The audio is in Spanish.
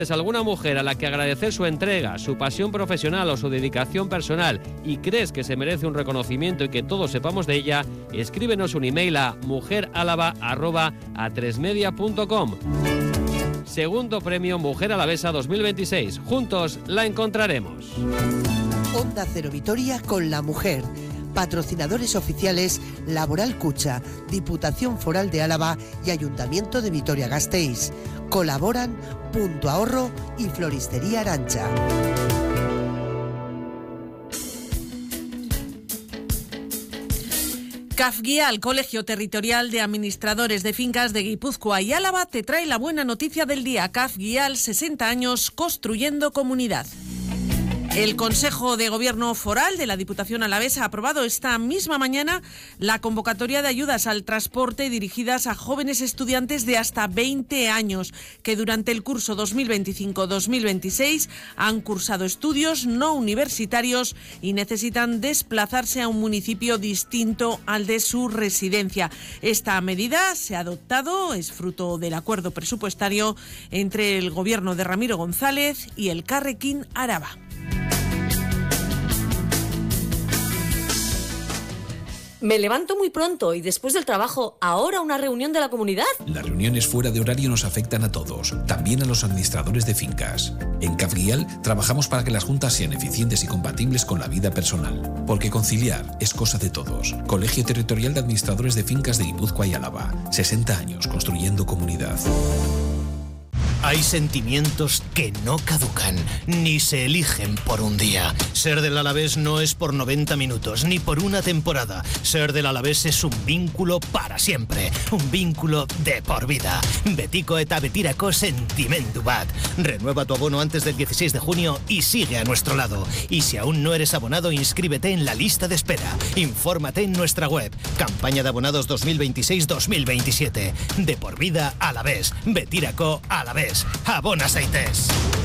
¿Alguna mujer a la que agradecer su entrega, su pasión profesional o su dedicación personal y crees que se merece un reconocimiento y que todos sepamos de ella? Escríbenos un email a mujeralava@atresmedia.com. Segundo premio Mujer Alavesa 2026. Juntos la encontraremos. Onda Cero Vitoria con la mujer. Patrocinadores oficiales Laboral Cucha, Diputación Foral de Álava y Ayuntamiento de Vitoria-Gasteiz. Colaboran Punto Ahorro y Floristería Arantxa. CAFGIAL, Colegio Territorial de Administradores de Fincas de Guipúzcoa y Álava, te trae la buena noticia del día. CAFGIAL, 60 años construyendo comunidad. El Consejo de Gobierno Foral de la Diputación Alavesa ha aprobado esta misma mañana la convocatoria de ayudas al transporte dirigidas a jóvenes estudiantes de hasta 20 años que durante el curso 2025-2026 han cursado estudios no universitarios y necesitan desplazarse a un municipio distinto al de su residencia. Esta medida se ha adoptado, es fruto del acuerdo presupuestario entre el Gobierno de Ramiro González y el Carrequín Araba. Me levanto muy pronto y después del trabajo, ¿ahora una reunión de la comunidad? Las reuniones fuera de horario nos afectan a todos, también a los administradores de fincas. En CAFGIAL trabajamos para que las juntas sean eficientes y compatibles con la vida personal, porque conciliar es cosa de todos. Colegio Territorial de Administradores de Fincas de Guipúzcoa y Álava. 60 años construyendo comunidad. Hay sentimientos que no caducan, ni se eligen por un día. Ser del Alavés no es por 90 minutos, ni por una temporada. Ser del Alavés es un vínculo para siempre, un vínculo de por vida. Betiko eta betirako sentimendu bat. Renueva tu abono antes del 16 de junio y sigue a nuestro lado. Y si aún no eres abonado, inscríbete en la lista de espera. Infórmate en nuestra web. Campaña de abonados 2026-2027. De por vida Alavés. Betirako Alavés. Abona Saites.